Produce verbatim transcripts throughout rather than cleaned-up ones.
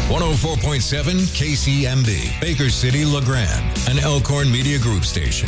one oh four point seven K C M B, Baker City, LeGrand, an Elkhorn Media Group station.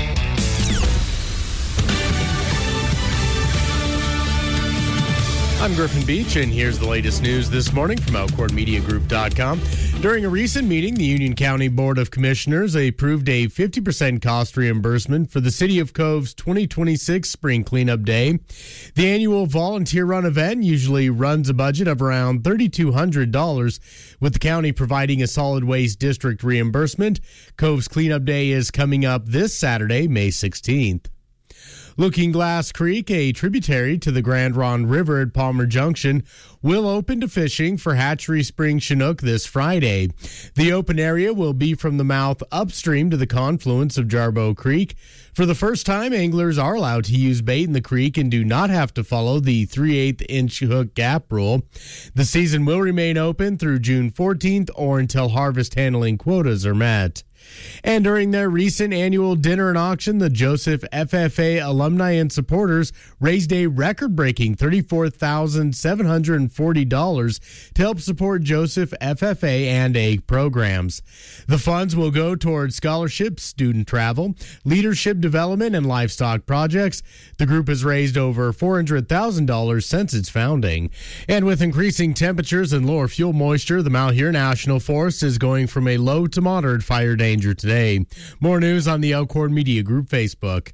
I'm Griffin Beach, and here's the latest news this morning from Elkhorn Media Group dot com. During a recent meeting, the Union County Board of Commissioners approved a fifty percent cost reimbursement for the City of Cove's twenty twenty-six Spring Cleanup Day. The annual volunteer run event usually runs a budget of around three thousand two hundred dollars, with the county providing a solid waste district reimbursement. Cove's Cleanup Day is coming up this Saturday, May sixteenth. Looking Glass Creek, a tributary to the Grand Ronde River at Palmer Junction, will open to fishing for Hatchery Spring Chinook this Friday. The open area will be from the mouth upstream to the confluence of Jarboe Creek. For the first time, anglers are allowed to use bait in the creek and do not have to follow the three eighths inch hook gap rule. The season will remain open through June fourteenth or until harvest handling quotas are met. And during their recent annual dinner and auction, the Joseph F F A alumni and supporters raised a record-breaking thirty-four thousand seven hundred forty dollars to help support Joseph F F A and A G programs. The funds will go towards scholarships, student travel, leadership development, and livestock projects. The group has raised over four hundred thousand dollars since its founding. And with increasing temperatures and lower fuel moisture, the Malheur National Forest is going from a low to moderate fire danger today. More news on the Elkhorn Media Group Facebook.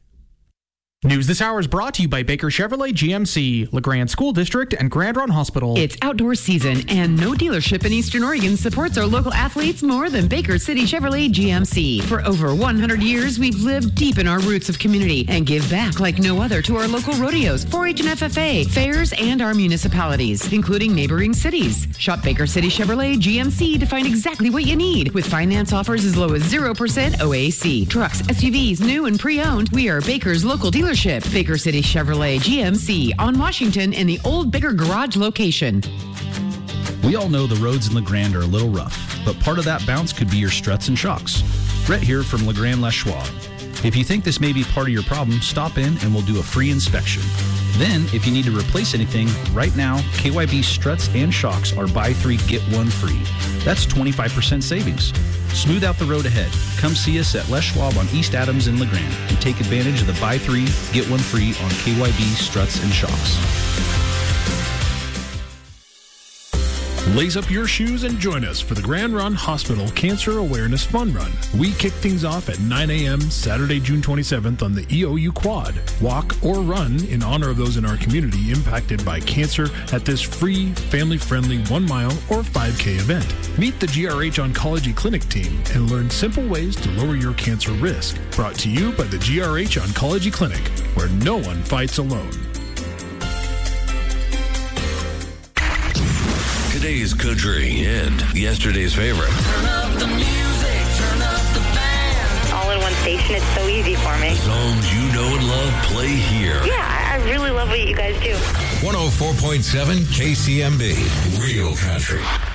News this hour is brought to you by Baker Chevrolet G M C, LeGrand School District, and Grand Ronde Hospital. It's outdoor season, and no dealership in Eastern Oregon supports our local athletes more than Baker City Chevrolet G M C. For over one hundred years, we've lived deep in our roots of community and give back like no other to our local rodeos, four H and F F A, fairs, and our municipalities, including neighboring cities. Shop Baker City Chevrolet G M C to find exactly what you need, with finance offers as low as zero percent O A C. Trucks, S U Vs, new and pre-owned, we are Baker's local dealership. Baker City Chevrolet G M C on Washington in the old Baker Garage location. We all know the roads in LeGrand are a little rough, but part of that bounce could be your struts and shocks. Brett here from LeGrand Les Schwab. If you think this may be part of your problem, stop in and we'll do a free inspection. Then, if you need to replace anything, right now, K Y B struts and shocks are buy three, get one free. That's twenty-five percent savings. Smooth out the road ahead. Come see us at Les Schwab on East Adams in LeGrand and take advantage of the buy three, get one free on K Y B struts and shocks. Lace up your shoes and join us for the Grand Ronde Hospital Cancer Awareness Fun Run. We kick things off at nine a.m. Saturday, June twenty-seventh on the E O U Quad. Walk or run in honor of those in our community impacted by cancer at this free, family-friendly one mile or five K event. Meet the G R H Oncology Clinic team and learn simple ways to lower your cancer risk. Brought to you by the G R H Oncology Clinic, where no one fights alone. Today's country and yesterday's favorite. Turn up the music, turn up the band. All in one station, it's so easy for me. Songs you know and love play here. Yeah, I really love what you guys do. one oh four point seven K C M B, Real Country.